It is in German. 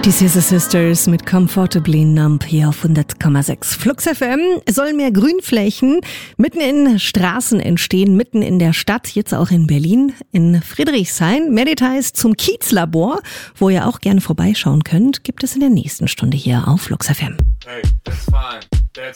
Die Scissor Sisters mit Comfortably Numb hier auf 100,6. Flux FM. Sollen mehr Grünflächen mitten in Straßen entstehen, mitten in der Stadt, jetzt auch in Berlin, in Friedrichshain. Mehr Details zum Kiezlabor, wo ihr auch gerne vorbeischauen könnt, gibt es in der nächsten Stunde hier auf Flux FM. Hey, that's fine. That's